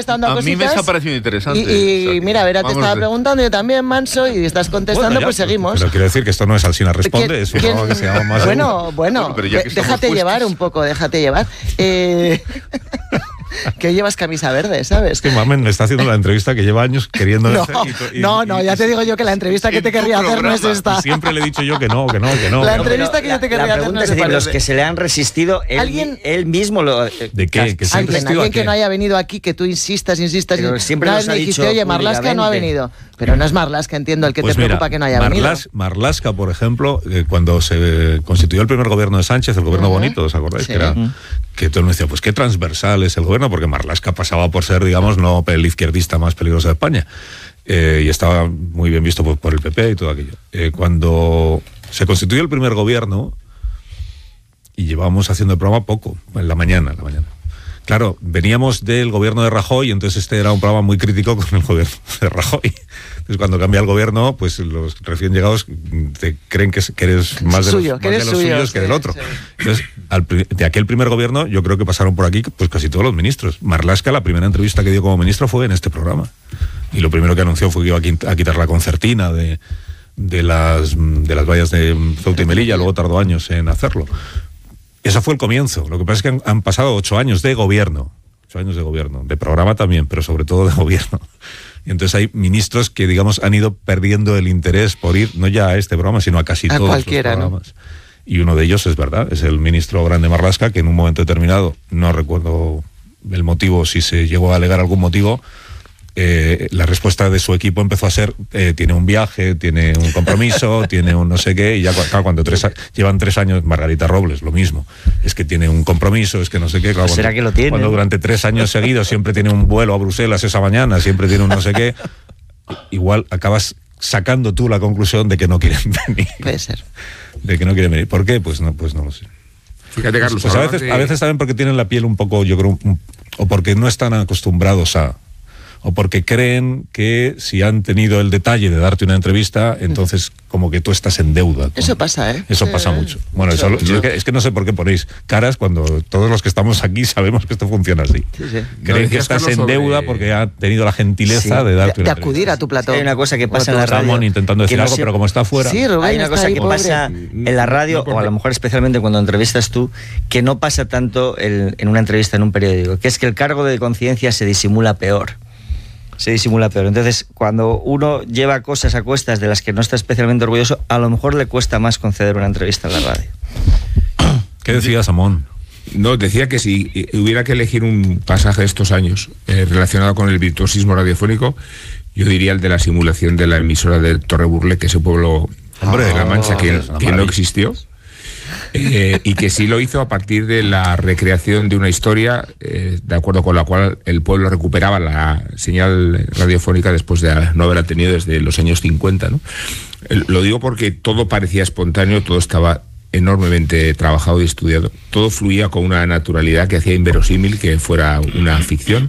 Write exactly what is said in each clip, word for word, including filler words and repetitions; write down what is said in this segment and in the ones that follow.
contestando a, a cositas. mí me está pareciendo interesante. Y, y o sea, mira, Vera te estaba de... preguntando, yo también, Manso, y estás contestando, bueno, ya, pues seguimos. Pero quiero decir que esto no es Alsina Responde, ¿Quién, es un quién, programa que se llama más... Bueno, bueno, bueno de, déjate llevar puestos. un poco, déjate llevar. Eh... que llevas camisa verde, ¿sabes? Es que Mamen le está haciendo la entrevista que lleva años queriendo no, hacer. Y, y, no, no, y, ya te digo yo que la entrevista que te querría hacer no es esta. Y siempre le he dicho yo que no, que no, que no. La que no. entrevista que yo te querría la hacer no es se decir, parece. los que se le han resistido, él, ¿Alguien? él mismo lo... ¿De qué? Que se han Alguien, resistido alguien a qué. que no haya venido aquí, que tú insistas, insistas, Pero insistas. siempre Una nos vez ha me dijiste, dicho oye, Marlaska no ha públicamente. venido. Pero no es Marlaska, entiendo, el que Pues te mira, preocupa que no haya Marlas, venido. Marlaska, por ejemplo, eh, cuando se constituyó el primer gobierno de Sánchez, el gobierno uh-huh. bonito, ¿os acordáis? Sí. Que era... Uh-huh. que todo el mundo decía, pues qué transversal es el gobierno, porque Marlaska pasaba por ser, digamos, no el izquierdista más peligroso de España. Eh, y estaba muy bien visto por, por el P P y todo aquello. Eh, cuando se constituyó el primer gobierno, y llevábamos haciendo el programa poco, en la mañana, en la mañana. Claro, veníamos del gobierno de Rajoy, entonces este era un programa muy crítico con el gobierno de Rajoy. Entonces cuando cambia el gobierno, pues los recién llegados te creen que, que eres más de suyo, los, que más eres de los suyo, suyos sí, que del otro. sí. Entonces, al, de aquel primer gobierno, yo creo que pasaron por aquí pues casi todos los ministros. Marlaska, la primera entrevista que dio como ministro fue en este programa. Y lo primero que anunció fue que iba a quitar la concertina de, de, las, de las vallas de Ceuta y Melilla, luego tardó años en hacerlo. Ese fue el comienzo. Lo que pasa es que han, han pasado ocho años de gobierno. Ocho años de gobierno. De programa también, pero sobre todo de gobierno. Y entonces hay ministros que, digamos, han ido perdiendo el interés por ir, no ya a este programa, sino a casi a todos cualquiera, los programas. ¿No? Y uno de ellos es verdad, es el ministro Grande Marlaska, que en un momento determinado, no recuerdo el motivo, si se llegó a alegar algún motivo, Eh, la respuesta de su equipo empezó a ser eh, tiene un viaje, tiene un compromiso, tiene un no sé qué, y ya claro, cuando tres, llevan tres años, Margarita Robles, lo mismo, es que tiene un compromiso, es que no sé qué, claro, ¿Será cuando, que lo tiene? Cuando durante tres años seguidos siempre tiene un vuelo a Bruselas esa mañana, siempre tiene un no sé qué, igual acabas sacando tú la conclusión de que no quieren venir. Puede ser. De que no quieren venir. ¿Por qué? Pues no, pues no lo sé. Fíjate, Carlos, pues, pues a veces, de... a veces también porque tienen la piel un poco, yo creo, un, o porque no están acostumbrados a, o porque creen que si han tenido el detalle de darte una entrevista, entonces como que tú estás en deuda. Con... Eso pasa, ¿eh? Eso sí, pasa mucho. Bueno, mucho, eso, mucho. Es, que, es que no sé por qué ponéis caras cuando todos los que estamos aquí sabemos que esto funciona así. Sí, sí. Creen no, que estás en sobre... deuda porque ha tenido la gentileza sí. de darte de, una de acudir a tu plató. Hay una cosa que pasa en la radio. Estamos intentando decir no algo, se... pero como está fuera. Sí, Rubén, hay una cosa ahí, que pobre. pasa en la radio, no, o a lo mejor especialmente cuando entrevistas tú, que no pasa tanto el, en una entrevista en un periódico, que es que el cargo de conciencia se disimula peor. Se disimula peor. Entonces, cuando uno lleva cosas a cuestas de las que no está especialmente orgulloso, a lo mejor le cuesta más conceder una entrevista en la radio. ¿Qué decías, Amón? No, decía que si hubiera que elegir un pasaje de estos años eh, relacionado con el virtuosismo radiofónico, yo diría el de la simulación de la emisora de Torreburle, que es un pueblo Hombre, de La Mancha que, oh, que no existió. Eh, y que sí lo hizo a partir de la recreación de una historia eh, de acuerdo con la cual el pueblo recuperaba la señal radiofónica después de no haberla tenido desde los años cincuenta, ¿no? Eh, lo digo porque todo parecía espontáneo, todo estaba enormemente trabajado y estudiado, todo fluía con una naturalidad que hacía inverosímil que fuera una ficción,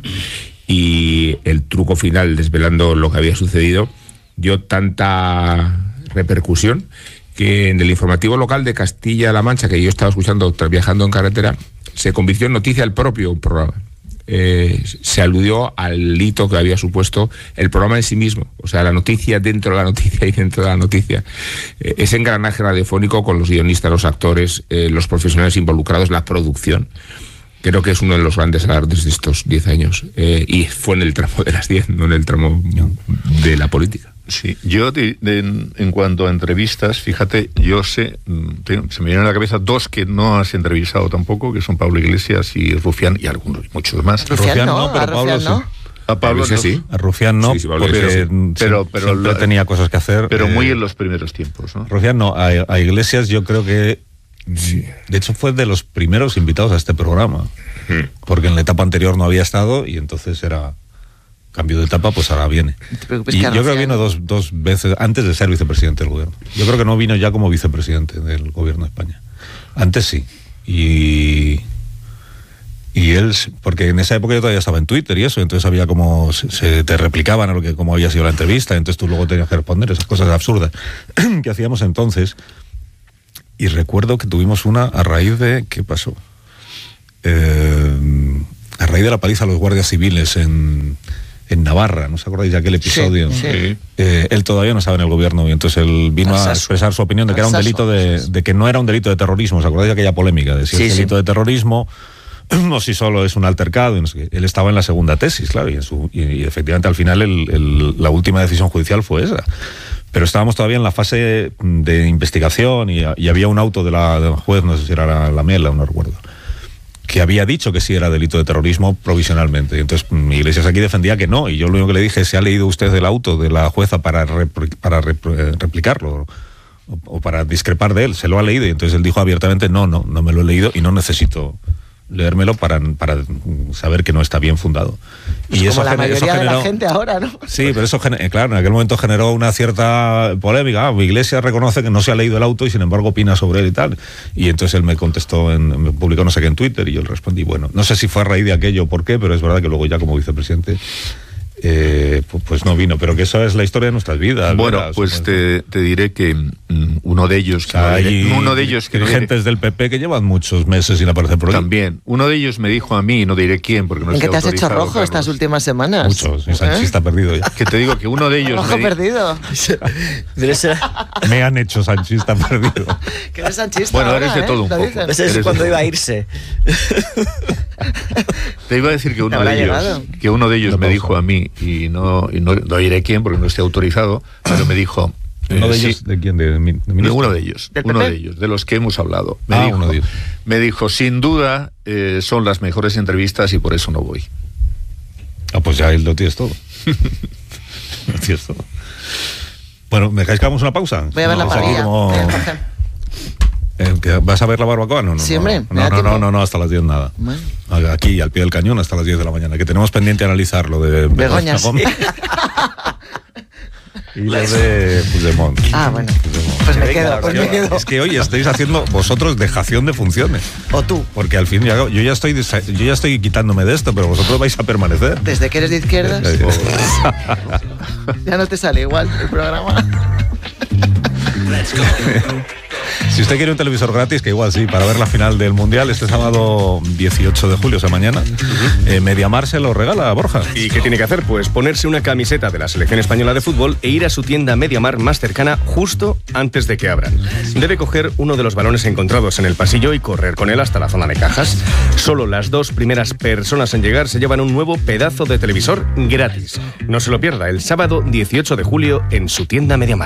y el truco final, desvelando lo que había sucedido, dio tanta repercusión que en el informativo local de Castilla-La Mancha, que yo estaba escuchando viajando en carretera, se convirtió en noticia el propio programa. Eh, se aludió al hito que había supuesto el programa en sí mismo, o sea, la noticia dentro de la noticia y dentro de la noticia. Eh, ese engranaje radiofónico con los guionistas, los actores, eh, los profesionales involucrados, la producción, creo que es uno de los grandes alardes de estos diez años. Eh, y fue en el tramo de las diez, no en el tramo de la política. Sí, yo de, de, en, en cuanto a entrevistas, fíjate, yo sé, te, se me vienen a la cabeza dos que no has entrevistado tampoco, que son Pablo Iglesias y Rufián, y algunos, muchos más. Rufián, Rufián no, no, pero Pablo Rufián, sí. ¿no? A Pablo sí, sí. A Rufián no, sí, sí, Pablo, porque pero, pero, pero siempre lo, tenía cosas que hacer. Pero eh, muy en los primeros tiempos, ¿no? Rufián no, a, a Iglesias yo creo que, sí. De hecho fue de los primeros invitados a este programa, hmm. porque en la etapa anterior no había estado y entonces era... Cambio de etapa, pues ahora viene. Y yo creo que vino dos, dos veces antes de ser vicepresidente del gobierno. Yo creo que no vino ya como vicepresidente del gobierno de España. Antes sí. Y, y él, porque en esa época yo todavía estaba en Twitter y eso, entonces había como, se, se te replicaban a lo que, cómo había sido la entrevista, entonces tú luego tenías que responder esas cosas absurdas que hacíamos entonces. Y recuerdo que tuvimos una a raíz de, ¿qué pasó? Eh... a raíz de la paliza a los guardias civiles en, en Navarra, ¿no os acordáis de aquel episodio? Sí, sí. Eh, él todavía no estaba en el gobierno y entonces él vino a expresar su opinión de que era un delito de, de que no era un delito de terrorismo. ¿Os acordáis de aquella polémica de si Sí, es sí. delito de terrorismo o si solo es un altercado? Y no sé qué. Él estaba en la segunda tesis, claro, y, en su, y, y efectivamente al final el, el, la última decisión judicial fue esa. Pero estábamos todavía en la fase de investigación y, y había un auto de la, de la juez, no sé si era la, la Mela, no recuerdo, que había dicho que sí era delito de terrorismo provisionalmente. Y entonces Iglesias aquí defendía que no, y yo lo único que le dije, ¿se ha leído usted el auto de la jueza para, repl- para repl- replicarlo o, o para discrepar de él? ¿Se lo ha leído? Y entonces él dijo abiertamente, no, no, no me lo he leído y no necesito leérmelo para, para saber que no está bien fundado. Pues y como eso, la gener- mayoría eso de generó, la gente ahora, ¿no? Sí, pero eso, gener- claro, en aquel momento generó una cierta polémica. Ah, Iglesias reconoce que no se ha leído el auto y sin embargo opina sobre él y tal. Y entonces él me contestó, en, me publicó no sé qué en Twitter y yo le respondí, bueno, no sé si fue a raíz de aquello o por qué, pero es verdad que luego ya como vicepresidente eh, pues, pues no vino. Pero que eso es la historia de nuestras vidas. Bueno, ¿verdad? pues Somos- te, te diré que mm, uno de ellos, O sea, que no hay diré- uno de ellos que no diré- dirigentes del P P que llevan muchos meses sin aparecer por ahí. también, uno de ellos me dijo a mí, no diré quién, porque no ¿En estoy qué te has hecho autorizado, rojo estas Carlos. últimas semanas? Muchos, mi ¿Eh? sanchista perdido ya. Que te digo que uno de ellos Rojo me di- perdido. Pero ese, Me han hecho sanchista perdido. Que eres sanchista Bueno, ahora, eres de ¿eh? todo un Lo poco. dicen. ese es Eres cuando de iba a todo. irse. Te iba a decir que uno habrá de ellos, llegado. que uno de ellos Una me pausa. dijo a mí, y no, y no, no diré quién porque no estoy autorizado, pero me dijo... ¿Uno eh, de sí, ellos de quién? ¿De, de, mi- de de ministro? uno de ellos, ¿Del uno P P? de ellos, de los que hemos hablado. Me, Ah, dijo, uno de ellos. me dijo, sin duda, eh, son las mejores entrevistas y por eso no voy. Ah, pues ya lo tienes todo. Lo tienes todo. Bueno, ¿me dejáis que hagamos una pausa? Voy a ver la No, aquí parrilla. como- Ven, Jorge. Eh, ¿que ¿Vas a ver la barbacoa? No, no, Sí, no, hombre, no, me da no, no, tiempo. no, no, no, hasta las diez nada. Bueno. Aquí, al pie del cañón, hasta las diez de la mañana. Que tenemos pendiente analizar lo de Begoña, sí. Gómez y lo de Puigdemont. Ah, bueno. Puigdemont. Pues me quedo, pues me quedo. Es que hoy estáis haciendo vosotros dejación de funciones. O tú. Porque al fin y al cabo, yo ya estoy desa- yo ya estoy quitándome de esto, pero vosotros vais a permanecer. Desde que eres de izquierdas, Eh, ya no te sale igual el programa. Si usted quiere un televisor gratis, que igual sí, para ver la final del Mundial este sábado dieciocho de julio, o sea, mañana, eh, Mediamar se lo regala a Borja. ¿Y qué tiene que hacer? Pues ponerse una camiseta de la selección española de fútbol e ir a su tienda Mediamar más cercana justo antes de que abran. Debe coger uno de los balones encontrados en el pasillo y correr con él hasta la zona de cajas. Solo las dos primeras personas en llegar se llevan un nuevo pedazo de televisor gratis. No se lo pierda el sábado dieciocho de julio en su tienda Mediamar.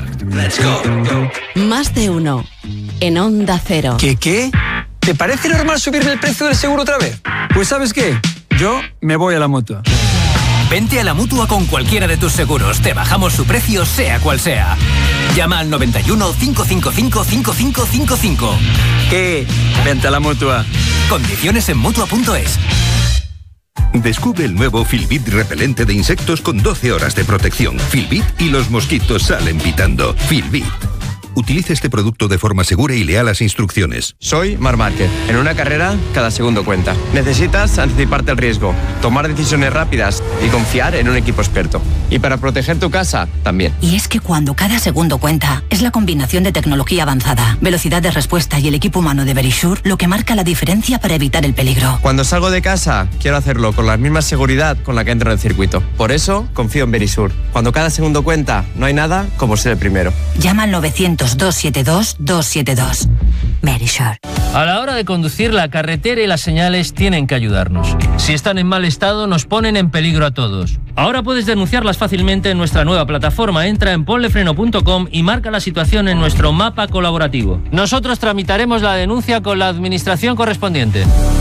Más de uno. En Onda Cero. ¿Qué qué? ¿Te parece normal subirme el precio del seguro otra vez? Pues ¿sabes qué? Yo me voy a la Mutua. Vente a la Mutua con cualquiera de tus seguros. Te bajamos su precio, sea cual sea. Llama al noventa y uno, cinco cinco cinco, cinco cinco cinco cinco. ¿Qué? Vente a la Mutua. Condiciones en Mutua punto es. Descubre el nuevo Filbit repelente de insectos con doce horas de protección. Filbit y los mosquitos salen pitando. Filbit. Utilice este producto de forma segura y lea las instrucciones. Soy Marc Márquez. En una carrera, cada segundo cuenta. Necesitas anticiparte al riesgo, tomar decisiones rápidas y confiar en un equipo experto. Y para proteger tu casa, también. Y es que cuando cada segundo cuenta, es la combinación de tecnología avanzada, velocidad de respuesta y el equipo humano de Verisure lo que marca la diferencia para evitar el peligro. Cuando salgo de casa, quiero hacerlo con la misma seguridad con la que entro en el circuito. Por eso, confío en Verisure. Cuando cada segundo cuenta, no hay nada como ser el primero. Llama al novecientos, doscientos setenta y dos, doscientos setenta y dos. Verisure. A la hora de conducir, la carretera y las señales tienen que ayudarnos. Si están en mal estado, nos ponen en peligro a todos. Ahora puedes denunciarlas fácilmente en nuestra nueva plataforma. Entra en ponlefreno punto com y marca la situación en nuestro mapa colaborativo. Nosotros tramitaremos la denuncia con la administración correspondiente.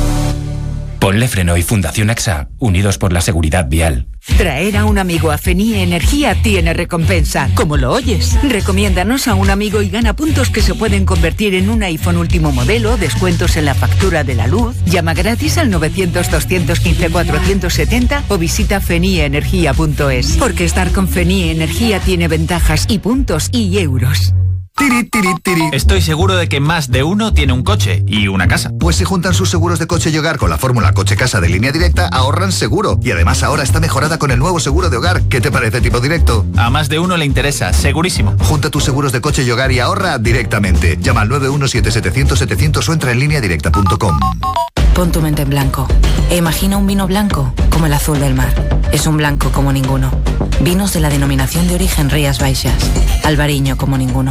Ponle Freno y Fundación AXA, unidos por la seguridad vial. Traer a un amigo a Fenie Energía tiene recompensa. ¿Cómo lo oyes? Recomiéndanos a un amigo y gana puntos que se pueden convertir en un iPhone último modelo, descuentos en la factura de la luz. Llama gratis al novecientos, doscientos quince, cuatrocientos setenta o visita fenie energía punto es. Porque estar con Fenie Energía tiene ventajas y puntos y euros. Tiri, tiri, tiri. Estoy seguro de que más de uno tiene un coche y una casa. Pues si juntan sus seguros de coche y hogar con la fórmula coche-casa de Línea Directa, ahorran seguro. Y además ahora está mejorada con el nuevo seguro de hogar. ¿Qué te parece, tipo directo? A más de uno le interesa, segurísimo. Junta tus seguros de coche y hogar y ahorra directamente. Llama al nueve uno siete, setecientos, setecientos o entra en línea directa punto com. Pon tu mente en blanco e imagina un vino blanco como el azul del mar. Es un blanco como ninguno. Vinos de la denominación de origen Rías Baixas. Albariño como ninguno.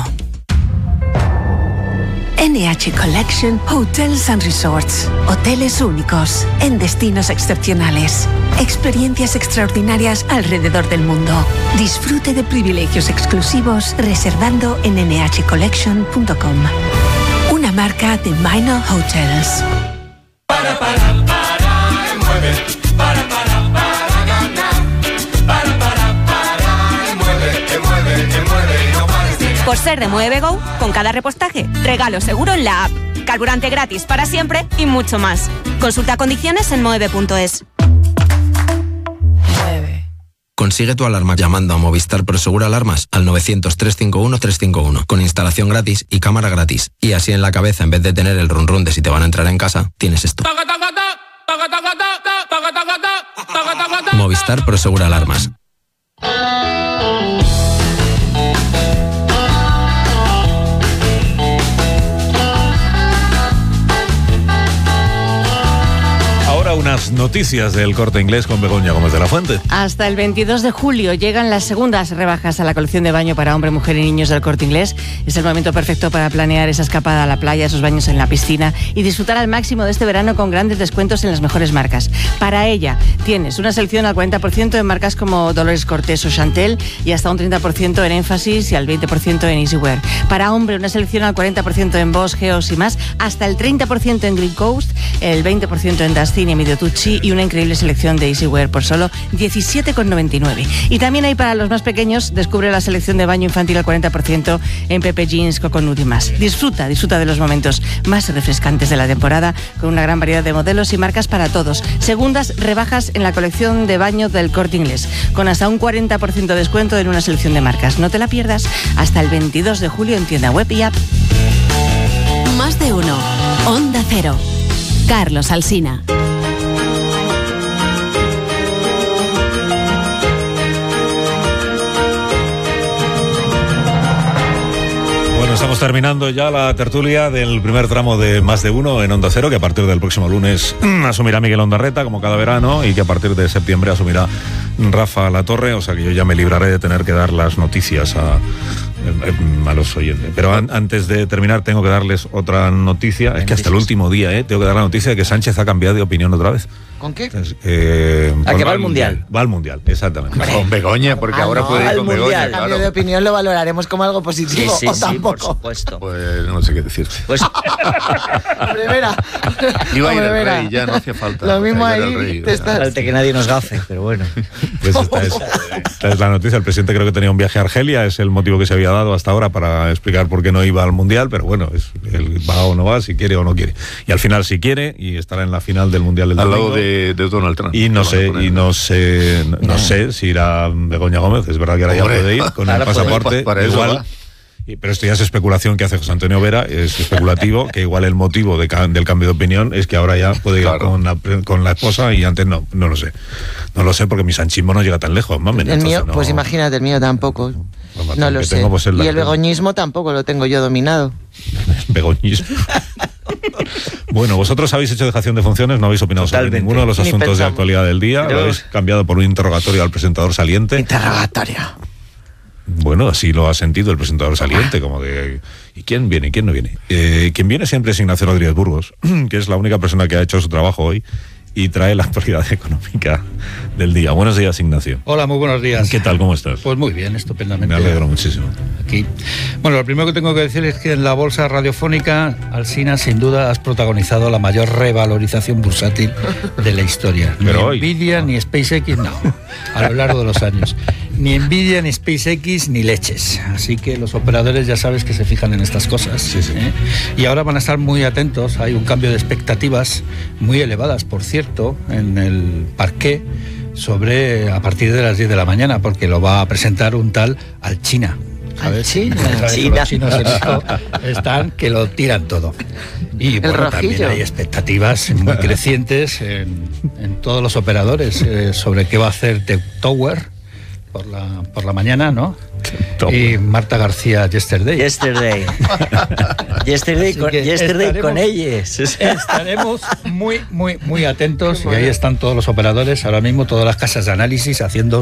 N H Collection Hotels and Resorts. Hoteles únicos en destinos excepcionales. Experiencias extraordinarias alrededor del mundo. Disfrute de privilegios exclusivos reservando en n h collection punto com. Una marca de Minor Hotels. Para, para, para, mueve. Para, para, para ganar. Para, para, para, mueve, que mueve, que mueve, no pares de ganar. Por ser de Mueve Go, con cada repostaje, regalo seguro en la app. Carburante gratis para siempre y mucho más. Consulta condiciones en mueve punto es. Consigue tu alarma llamando a Movistar Prosegur Alarmas al novecientos, trescientos cincuenta y uno, trescientos cincuenta y uno con instalación gratis y cámara gratis. Y así en la cabeza, en vez de tener el run run de si te van a entrar en casa, tienes esto. Movistar Prosegur Alarmas. Unas noticias del Corte Inglés con Begoña Gómez de la Fuente. Hasta el veintidós de julio llegan las segundas rebajas a la colección de baño para hombre, mujer y niños del Corte Inglés. Es el momento perfecto para planear esa escapada a la playa, esos baños en la piscina y disfrutar al máximo de este verano con grandes descuentos en las mejores marcas. Para ella tienes una selección al cuarenta por ciento en marcas como Dolores Cortés o Chantel y hasta un treinta por ciento en Énfasis y al veinte por ciento en Easywear. Para hombre una selección al cuarenta por ciento en Boss, Geos y más, hasta el treinta por ciento en Green Coast, el veinte por ciento en Dustin y Medio Tucci y una increíble selección de Easywear por solo diecisiete con noventa y nueve. Y también hay para los más pequeños, descubre la selección de baño infantil al cuarenta por ciento en Pepe Jeans, Coconut y más. Disfruta, disfruta de los momentos más refrescantes de la temporada con una gran variedad de modelos y marcas para todos. Segundas rebajas en la colección de baño del Corte Inglés, con hasta un cuarenta por ciento de descuento en una selección de marcas. No te la pierdas hasta el veintidós de julio en tienda web y app. Más de uno. Onda Cero. Carlos Alsina. Estamos terminando ya la tertulia del primer tramo de Más de Uno en Onda Cero, que a partir del próximo lunes asumirá Miguel Ondarreta, como cada verano, y que a partir de septiembre asumirá Rafa Latorre, o sea que yo ya me libraré de tener que dar las noticias a, a los oyentes. Pero an, antes de terminar tengo que darles otra noticia, es que hasta el último día eh, tengo que dar la noticia de que Sánchez ha cambiado de opinión otra vez. ¿Con qué? Entonces, eh, ¿A qué va al mundial? Va al mundial, exactamente. Hombre. Con Begoña, porque ah, ahora no, puede ir con Begoña. El cambio claro. de opinión lo valoraremos como algo positivo sí, sí, o sí, tampoco. Por supuesto. Pues no sé qué decirte. Pues... Hombre, vera. Iba a ir Hombre, al vera. rey, ya no hacía falta. Lo mismo ahí. Rey, te estás... Falta que nadie nos gafe, pero bueno. Pues esta es, esta es la noticia. El presidente creo que tenía un viaje a Argelia, es el motivo que se había dado hasta ahora para explicar por qué no iba al mundial, pero bueno, es el va o no va, si quiere o no quiere. Y al final sí quiere y estará en la final del mundial del al domingo. lado de, de Donald Trump. Y no sé, y no sé, no, no sé si irá Begoña Gómez, es verdad que ahora ya puede ir con el pasaporte, para igual. Y, pero esto ya es especulación que hace José Antonio Vera, es especulativo, que igual el motivo de, del cambio de opinión es que ahora ya puede ir claro. con, la, con la esposa y antes no, no lo sé. No lo sé porque mi sanchismo no llega tan lejos, mamen. El mío, no... pues imagínate, el mío tampoco. Bueno, no lo sé. Tengo, pues, y el begoñismo tampoco lo tengo yo dominado. Begoñismo. Bueno, vosotros habéis hecho dejación de funciones, no habéis opinado Totalmente. sobre ninguno de los Ni asuntos pensamos. de actualidad del día, lo habéis cambiado por un interrogatorio al presentador saliente. Interrogatorio. Bueno, así lo ha sentido el presentador saliente, como de... ¿Y quién viene? ¿Quién no viene? Eh, quien viene siempre es Ignacio Rodríguez Burgos, que es la única persona que ha hecho su trabajo hoy y trae la actualidad económica del día. Buenos días, Ignacio. Hola, muy buenos días. ¿Qué tal? ¿Cómo estás? Pues muy bien, estupendamente. Me alegro muchísimo. Aquí. Bueno, lo primero que tengo que decir es que en la bolsa radiofónica, Alsina, sin duda, has protagonizado la mayor revalorización bursátil de la historia. Ni Pero Nvidia, hoy. ni SpaceX, no, a lo largo de los años. Ni Nvidia, ni SpaceX, ni leches. Así que los operadores ya sabes que se fijan en estas cosas. Sí, sí. ¿eh? Y ahora van a estar muy atentos. Hay un cambio de expectativas muy elevadas, por cierto, en el parqué sobre a partir de las diez de la mañana, porque lo va a presentar un tal Alchina. ¿Sabes? China. China. Los chinos en esto están que lo tiran todo. Y bueno, también hay expectativas muy crecientes en, en todos los operadores eh, sobre qué va a hacer The Tower por la, por la mañana, ¿no? y Marta García Yesterday. Yesterday. Yesterday, con, yesterday con ellos. Estaremos muy, muy, muy atentos y ahí están todos los operadores, ahora mismo todas las casas de análisis haciendo